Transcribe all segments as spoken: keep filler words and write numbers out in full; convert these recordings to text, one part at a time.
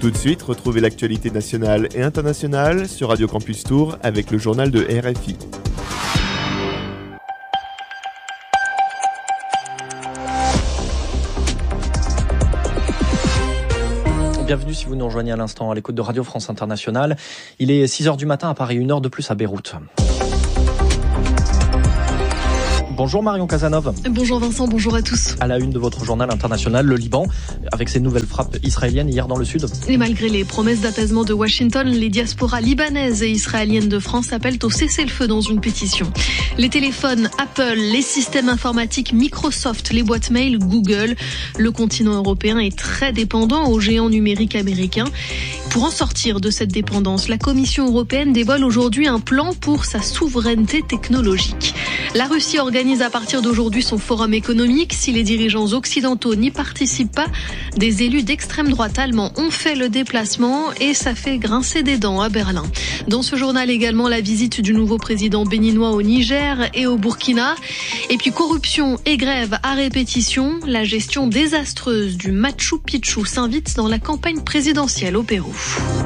Tout de suite, retrouvez l'actualité nationale et internationale sur Radio Campus Tours avec le journal de R F I. Bienvenue si vous nous rejoignez à l'instant à l'écoute de Radio France Internationale. Il est six heures du matin à Paris, une heure de plus à Beyrouth. Bonjour Marion Casanov. Bonjour Vincent, bonjour à tous. À la une de votre journal international, le Liban, avec ses nouvelles frappes israéliennes hier dans le sud. Et malgré les promesses d'apaisement de Washington, les diasporas libanaises et israéliennes de France appellent au cessez-le-feu dans une pétition. Les téléphones Apple, les systèmes informatiques Microsoft, les boîtes mail Google. Le continent européen est très dépendant aux géants numériques américains. Pour en sortir de cette dépendance, la Commission européenne dévoile aujourd'hui un plan pour sa souveraineté technologique. La Russie organise à partir d'aujourd'hui son forum économique. Si les dirigeants occidentaux n'y participent pas, des élus d'extrême droite allemands ont fait le déplacement et ça fait grincer des dents à Berlin. Dans ce journal également, la visite du nouveau président béninois au Niger et au Burkina. Et puis corruption et grève à répétition. La gestion désastreuse du Machu Picchu s'invite dans la campagne présidentielle au Pérou.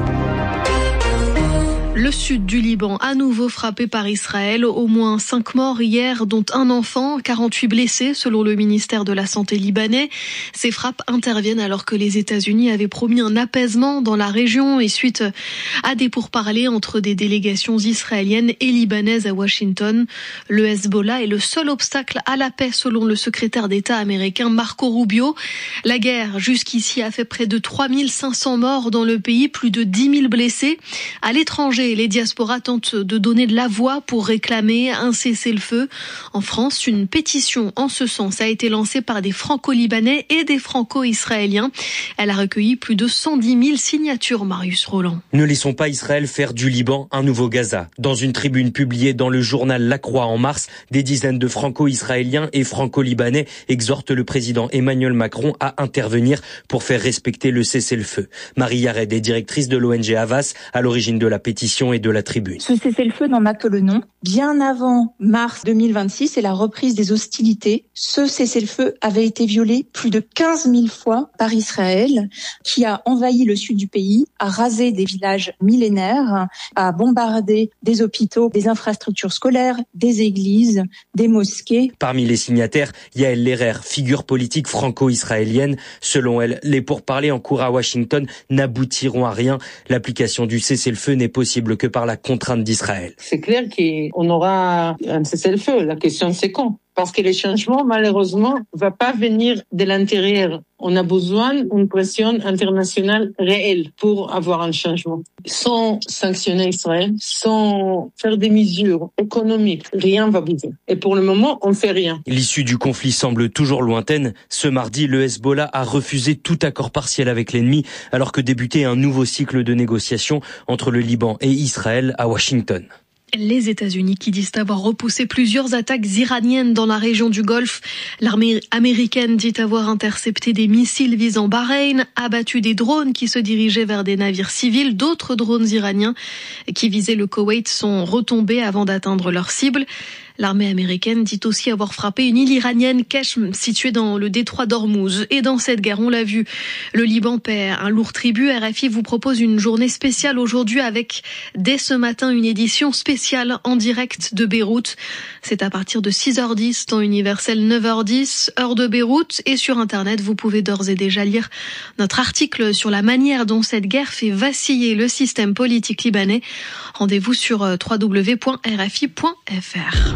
Le sud du Liban, à nouveau frappé par Israël. Au moins cinq morts hier, dont un enfant, quarante-huit blessés selon le ministère de la Santé libanais. Ces frappes interviennent alors que les États-Unis avaient promis un apaisement dans la région et suite à des pourparlers entre des délégations israéliennes et libanaises à Washington. Le Hezbollah est le seul obstacle à la paix selon le secrétaire d'État américain Marco Rubio. La guerre jusqu'ici a fait près de trois mille cinq cents morts dans le pays, plus de dix mille blessés. À l'étranger, les diasporas tentent de donner de la voix pour réclamer un cessez-le-feu. En France, une pétition en ce sens a été lancée par des franco-libanais et des franco-israéliens. Elle a recueilli plus de cent dix mille signatures, Marius Roland. Ne laissons pas Israël faire du Liban un nouveau Gaza. Dans une tribune publiée dans le journal La Croix en mars, des dizaines de franco-israéliens et franco-libanais exhortent le président Emmanuel Macron à intervenir pour faire respecter le cessez-le-feu. Marie Yared est directrice de l'O N G Havas, à l'origine de la pétition et de la tribune. Ce cessez-le-feu n'en a que le nom. Bien avant mars deux mille vingt-six et la reprise des hostilités, ce cessez-le-feu avait été violé plus de quinze mille fois par Israël, qui a envahi le sud du pays, a rasé des villages millénaires, a bombardé des hôpitaux, des infrastructures scolaires, des églises, des mosquées. Parmi les signataires, Yael Lerer, figure politique franco-israélienne. Selon elle, les pourparlers en cours à Washington n'aboutiront à rien. L'application du cessez-le-feu n'est possible que par la contrainte d'Israël. C'est clair qu'on aura un cessez-le-feu. La question, c'est quand ? Parce que les changements, malheureusement, ne vont pas venir de l'intérieur. On a besoin d'une pression internationale réelle pour avoir un changement. Sans sanctionner Israël, sans faire des mesures économiques, rien ne va bouger. Et pour le moment, on ne fait rien. L'issue du conflit semble toujours lointaine. Ce mardi, le Hezbollah a refusé tout accord partiel avec l'ennemi, alors que débutait un nouveau cycle de négociations entre le Liban et Israël à Washington. Les États-Unis qui disent avoir repoussé plusieurs attaques iraniennes dans la région du Golfe. L'armée américaine dit avoir intercepté des missiles visant Bahreïn, abattu des drones qui se dirigeaient vers des navires civils. D'autres drones iraniens qui visaient le Koweït sont retombés avant d'atteindre leur cible. L'armée américaine dit aussi avoir frappé une île iranienne, Keshm, située dans le détroit d'Ormuz. Et dans cette guerre, on l'a vu, le Liban paie un lourd tribut. R F I vous propose une journée spéciale aujourd'hui avec, dès ce matin, une édition spéciale en direct de Beyrouth. C'est à partir de six heures dix, temps universel neuf heures dix, heure de Beyrouth. Et sur Internet, vous pouvez d'ores et déjà lire notre article sur la manière dont cette guerre fait vaciller le système politique libanais. Rendez-vous sur w w w point r f i point f r.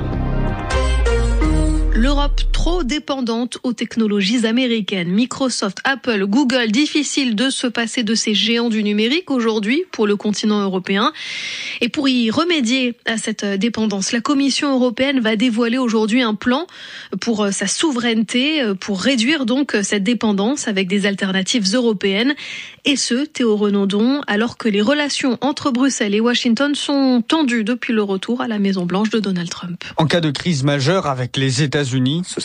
L'Europe trop dépendante aux technologies américaines. Microsoft, Apple, Google, difficile de se passer de ces géants du numérique aujourd'hui pour le continent européen. Et pour y remédier à cette dépendance, la Commission européenne va dévoiler aujourd'hui un plan pour sa souveraineté, pour réduire donc cette dépendance avec des alternatives européennes. Et ce, Théo Renaudon, alors que les relations entre Bruxelles et Washington sont tendues depuis le retour à la Maison-Blanche de Donald Trump. En cas de crise majeure avec les États-Unis, ce serait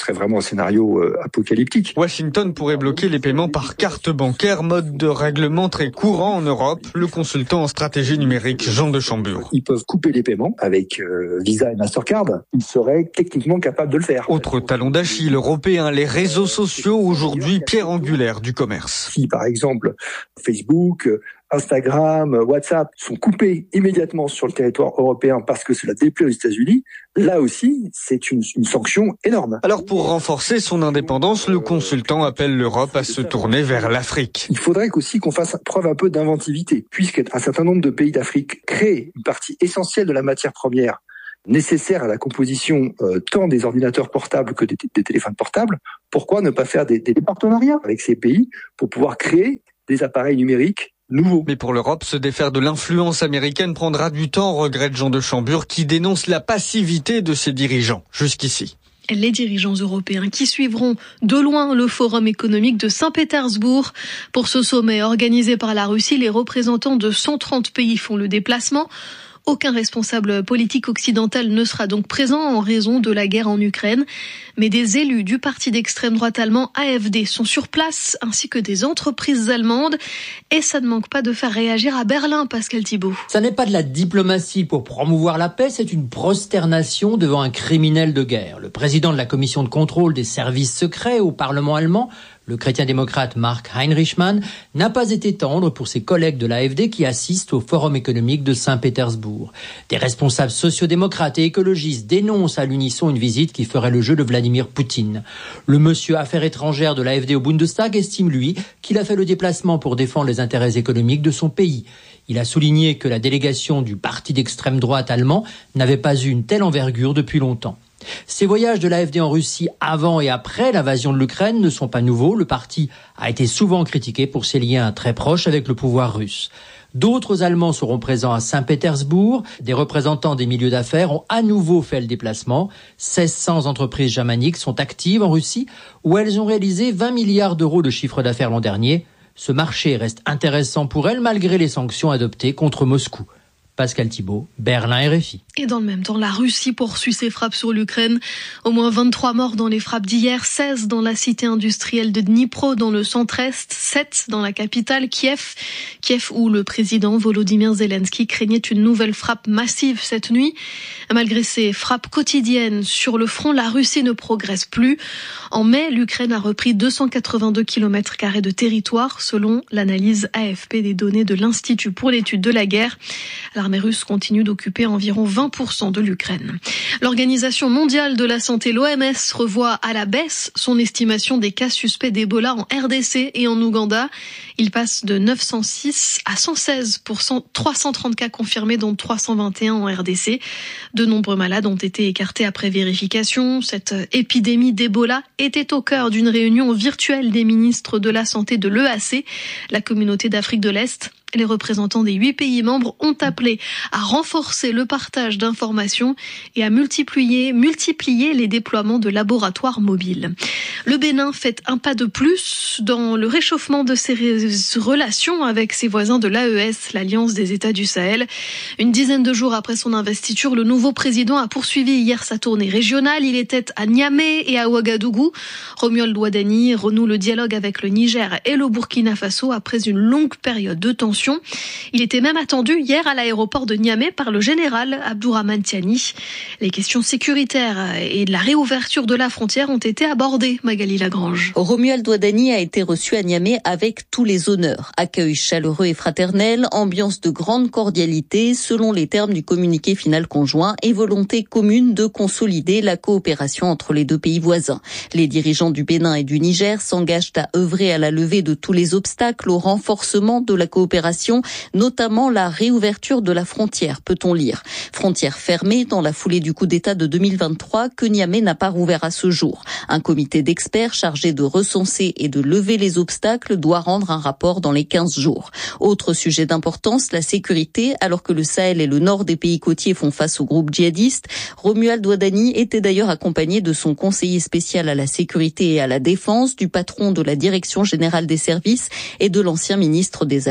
serait vraiment un scénario euh, apocalyptique. Washington pourrait bloquer les paiements par carte bancaire, mode de règlement très courant en Europe. Le consultant en stratégie numérique Jean de Chambure. Ils peuvent couper les paiements avec euh, Visa et Mastercard. Ils seraient techniquement capables de le faire. Autre talon d'Achille européen, les réseaux sociaux, aujourd'hui pierre angulaire du commerce. Si par exemple Facebook, Instagram, WhatsApp sont coupés immédiatement sur le territoire européen parce que cela déplaît aux États-Unis, là aussi, c'est une, une sanction énorme. Alors pour renforcer son indépendance, le consultant appelle l'Europe à se tourner vers l'Afrique. Il faudrait aussi qu'on fasse preuve un peu d'inventivité, puisqu'un certain nombre de pays d'Afrique créent une partie essentielle de la matière première nécessaire à la composition euh, tant des ordinateurs portables que des, des téléphones portables. Pourquoi ne pas faire des, des partenariats avec ces pays pour pouvoir créer des appareils numériques nouveau. Mais pour l'Europe, se défaire de l'influence américaine prendra du temps, regrette Jean de Chambure, qui dénonce la passivité de ses dirigeants jusqu'ici. Les dirigeants européens qui suivront de loin le forum économique de Saint-Pétersbourg. Pour ce sommet organisé par la Russie, les représentants de cent trente pays font le déplacement. Aucun responsable politique occidental ne sera donc présent en raison de la guerre en Ukraine. Mais des élus du parti d'extrême droite allemand A F D sont sur place, ainsi que des entreprises allemandes. Et ça ne manque pas de faire réagir à Berlin, Pascal Thibault. Ça n'est pas de la diplomatie pour promouvoir la paix, c'est une prosternation devant un criminel de guerre. Le président de la commission de contrôle des services secrets au Parlement allemand, le chrétien-démocrate Mark Heinrichmann, n'a pas été tendre pour ses collègues de l'A F D qui assistent au Forum économique de Saint-Pétersbourg. Des responsables sociodémocrates et écologistes dénoncent à l'unisson une visite qui ferait le jeu de Vladimir Poutine. Le monsieur Affaires étrangères de l'A F D au Bundestag estime, lui, qu'il a fait le déplacement pour défendre les intérêts économiques de son pays. Il a souligné que la délégation du parti d'extrême droite allemand n'avait pas eu une telle envergure depuis longtemps. Ces voyages de l'A F D en Russie avant et après l'invasion de l'Ukraine ne sont pas nouveaux. Le parti a été souvent critiqué pour ses liens très proches avec le pouvoir russe. D'autres Allemands seront présents à Saint-Pétersbourg. Des représentants des milieux d'affaires ont à nouveau fait le déplacement. seize cents entreprises germaniques sont actives en Russie, où elles ont réalisé vingt milliards d'euros de chiffre d'affaires l'an dernier. Ce marché reste intéressant pour elles malgré les sanctions adoptées contre Moscou. Pascal Thibault, Berlin R F I. Et dans le même temps, la Russie poursuit ses frappes sur l'Ukraine. Au moins vingt-trois morts dans les frappes d'hier, seize dans la cité industrielle de Dnipro, dans le centre-est, sept dans la capitale, Kiev. Kiev où le président Volodymyr Zelensky craignait une nouvelle frappe massive cette nuit. Malgré ces frappes quotidiennes sur le front, la Russie ne progresse plus. En mai, l'Ukraine a repris deux cent quatre-vingt-deux kilomètres carrés de territoire, selon l'analyse A F P des données de l'Institut pour l'étude de la guerre. L'armée russe continue d'occuper environ vingt pour cent de l'Ukraine. L'Organisation mondiale de la santé, l'O M S, revoit à la baisse son estimation des cas suspects d'Ebola en R D C et en Ouganda. Il passe de neuf cent six à cent seize pour cent, trois cent trente cas confirmés, dont trois cent vingt et un en R D C. De nombreux malades ont été écartés après vérification. Cette épidémie d'Ebola était au cœur d'une réunion virtuelle des ministres de la Santé de l'E A C, la communauté d'Afrique de l'Est. Les représentants des huit pays membres ont appelé à renforcer le partage d'informations et à multiplier, multiplier les déploiements de laboratoires mobiles. Le Bénin fait un pas de plus dans le réchauffement de ses relations avec ses voisins de l'A E S, l'Alliance des États du Sahel. Une dizaine de jours après son investiture, le nouveau président a poursuivi hier sa tournée régionale. Il était à Niamey et à Ouagadougou. Romuald Ouadani renoue le dialogue avec le Niger et le Burkina Faso après une longue période de tension. Il était même attendu hier à l'aéroport de Niamey par le général Abdourahmane Tiani. Les questions sécuritaires et de la réouverture de la frontière ont été abordées, Magali Lagrange. Romuald Ouadani a été reçu à Niamey avec tous les honneurs. Accueil chaleureux et fraternel, ambiance de grande cordialité selon les termes du communiqué final conjoint et volonté commune de consolider la coopération entre les deux pays voisins. Les dirigeants du Bénin et du Niger s'engagent à œuvrer à la levée de tous les obstacles au renforcement de la coopération, notamment la réouverture de la frontière, peut-on lire. Frontière fermée dans la foulée du coup d'État de deux mille vingt-trois que Niamey n'a pas rouvert à ce jour. Un comité d'experts chargé de recenser et de lever les obstacles doit rendre un rapport dans les quinze jours. Autre sujet d'importance, la sécurité. Alors que le Sahel et le nord des pays côtiers font face aux groupes djihadistes, Romuald Ouadani était d'ailleurs accompagné de son conseiller spécial à la sécurité et à la défense, du patron de la Direction générale des services et de l'ancien ministre des Affaires étrangères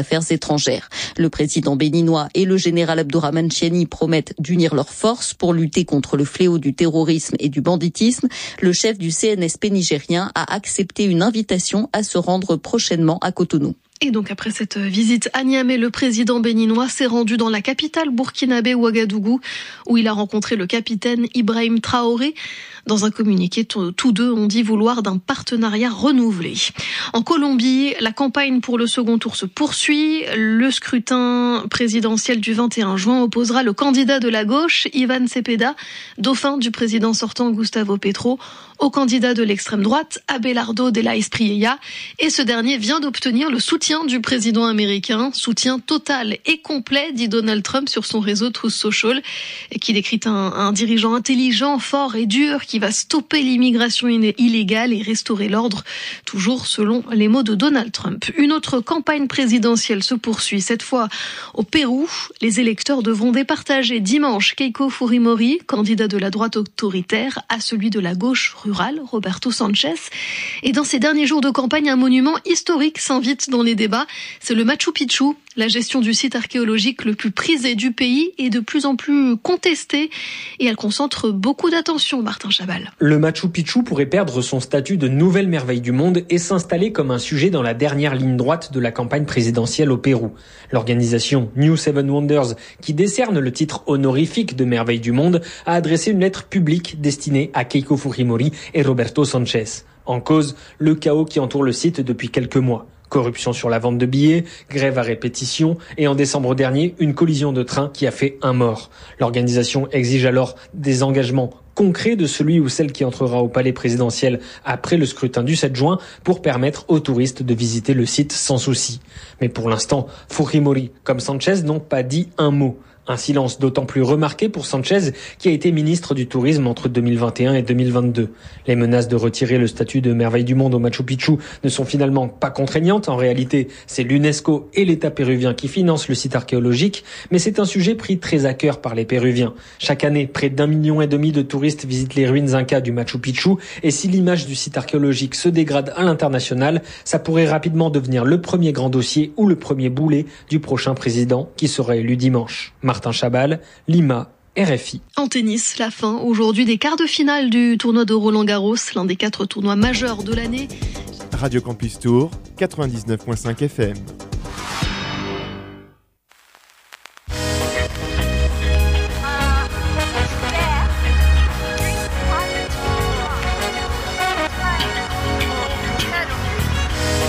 étrangères. Le président béninois et le général Abdourahmane Chiani promettent d'unir leurs forces pour lutter contre le fléau du terrorisme et du banditisme. Le chef du C N S P nigérien a accepté une invitation à se rendre prochainement à Cotonou. Et donc après cette visite à Niamey, le président béninois s'est rendu dans la capitale burkinabé Ouagadougou, où il a rencontré le capitaine Ibrahim Traoré. Dans un communiqué, tous deux ont dit vouloir d'un partenariat renouvelé. En Colombie, la campagne pour le second tour se poursuit. Le scrutin présidentiel du vingt et un juin opposera le candidat de la gauche, Ivan Cepeda, dauphin du président sortant Gustavo Petro, au candidat de l'extrême droite, Abelardo de la Espriella. Et ce dernier vient d'obtenir le soutien du président américain. Soutien total et complet, dit Donald Trump sur son réseau Truth Social, et qui décrit un, un dirigeant intelligent, fort et dur qui va stopper l'immigration illégale et restaurer l'ordre, toujours selon les mots de Donald Trump. Une autre campagne présidentielle se poursuit, cette fois au Pérou. Les électeurs devront départager dimanche Keiko Fujimori, candidat de la droite autoritaire, à celui de la gauche rurale, Roberto Sanchez. Et dans ces derniers jours de campagne, un monument historique s'invite dans les débats. C'est le Machu Picchu. La gestion du site archéologique le plus prisé du pays est de plus en plus contestée et elle concentre beaucoup d'attention, Martin Chabal. Le Machu Picchu pourrait perdre son statut de nouvelle merveille du monde et s'installer comme un sujet dans la dernière ligne droite de la campagne présidentielle au Pérou. L'organisation New Seven Wonders, qui décerne le titre honorifique de merveille du monde, a adressé une lettre publique destinée à Keiko Fujimori et Roberto Sanchez. En cause, le chaos qui entoure le site depuis quelques mois. Corruption sur la vente de billets, grève à répétition et en décembre dernier, une collision de train qui a fait un mort. L'organisation exige alors des engagements concrets de celui ou celle qui entrera au palais présidentiel après le scrutin du sept juin pour permettre aux touristes de visiter le site sans souci. Mais pour l'instant, Fujimori comme Sanchez n'ont pas dit un mot. Un silence d'autant plus remarqué pour Sanchez, qui a été ministre du Tourisme entre deux mille vingt et un et deux mille vingt-deux. Les menaces de retirer le statut de merveille du monde au Machu Picchu ne sont finalement pas contraignantes. En réalité, c'est l'UNESCO et l'État péruvien qui financent le site archéologique, mais c'est un sujet pris très à cœur par les Péruviens. Chaque année, près d'un million et demi de touristes visitent les ruines incas du Machu Picchu, et si l'image du site archéologique se dégrade à l'international, ça pourrait rapidement devenir le premier grand dossier ou le premier boulet du prochain président qui sera élu dimanche. Martin Chabal, Lima, R F I. En tennis, la fin aujourd'hui des quarts de finale du tournoi de Roland-Garros, l'un des quatre tournois majeurs de l'année. Radio Campus Tour, quatre-vingt-dix-neuf virgule cinq F M.